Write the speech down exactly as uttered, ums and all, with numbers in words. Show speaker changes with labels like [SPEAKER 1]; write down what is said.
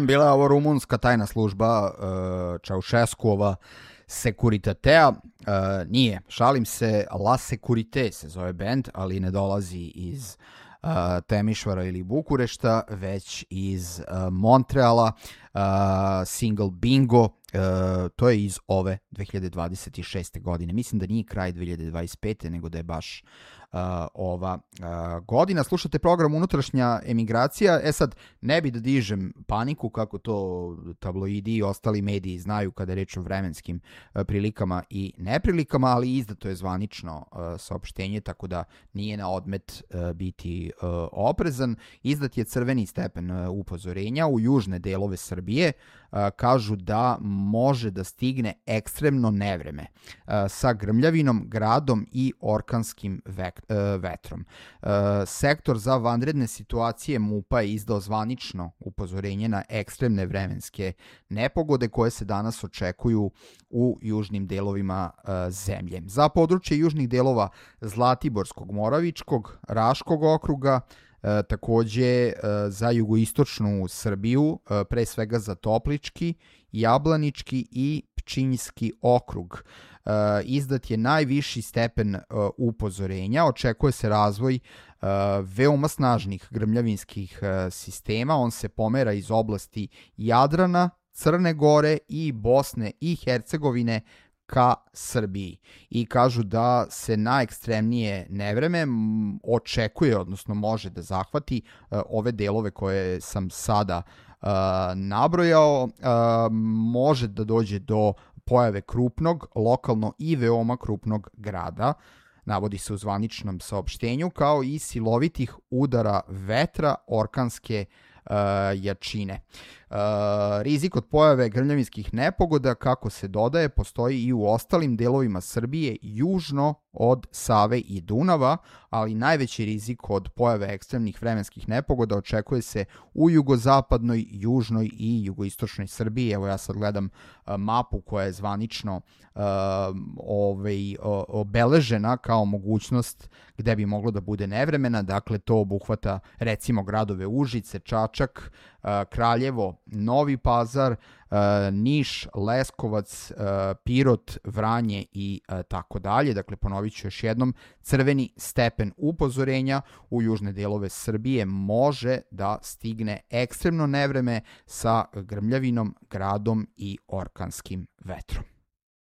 [SPEAKER 1] Bila je ovo rumunska tajna služba uh, Čaušeskova Securitatea. Uh, nije, šalim se, La Securite se zove band, ali ne dolazi iz uh, Temišvara ili Bukurešta, već iz uh, Montreala. Uh, single Bingo, uh, to je iz ove dve hiljade dvadeset šeste godine. Mislim da nije kraj dve hiljade dvadeset pete, nego da je baš uh, ova uh, godina. Slušate program Unutrašnja emigracija. E sad, ne bi da dižem paniku, kako to tabloidi i ostali mediji znaju kada je reč o vremenskim uh, prilikama i neprilikama, ali izdato je zvanično uh, saopštenje, tako da nije na odmet uh, biti uh, oprezan. Izdat je crveni stepen uh, upozorenja u južne delove Srbije. Uh, kažu da može da stigne ekstremno nevreme uh, sa grmljavinom, gradom i orkanskim vek, uh, vetrom. Uh, sektor za vanredne situacije MUP-a je izdao zvanično upozorenje na ekstremne vremenske nepogode koje se danas očekuju u južnim delovima uh, zemlje. Za područje južnih delova Zlatiborskog, Moravičkog, Raškog okruga, E, takođe e, za jugoistočnu Srbiju, e, pre svega za Toplički, Jablanički i Pčinjski okrug. E, izdat je najviši stepen e, upozorenja, očekuje se razvoj e, veoma snažnih grmljavinskih e, sistema, on se pomera iz oblasti Jadrana, Crne Gore i Bosne i Hercegovine ka Srbiji i kažu da se najekstremnije nevreme očekuje, odnosno može da zahvati uh, ove delove koje sam sada uh, nabrojao. Uh, može da dođe do pojave krupnog, lokalno i veoma krupnog grada, navodi se u zvaničnom saopštenju, kao i silovitih udara vetra orkanske uh, jačine. Uh, rizik od pojave grmljavinskih nepogoda, kako se dodaje, postoji i u ostalim delovima Srbije južno od Save i Dunava, ali najveći rizik od pojave ekstremnih vremenskih nepogoda očekuje se u jugozapadnoj, južnoj i jugoistočnoj Srbiji. Evo ja sad gledam uh, mapu koja je zvanično uh, ovaj, uh, obeležena kao mogućnost gde bi moglo da bude nevremena. Dakle, to obuhvata recimo gradove Užice, Čačak, uh, Kraljevo, Novi Pazar, uh, Niš, Leskovac, uh, Pirot, Vranje i uh, tako dalje. Dakle, ponovit ću još jednom, crveni stepen upozorenja u južne delove Srbije može da stigne ekstremno nevreme sa grmljavinom, gradom i orkanskim vetrom.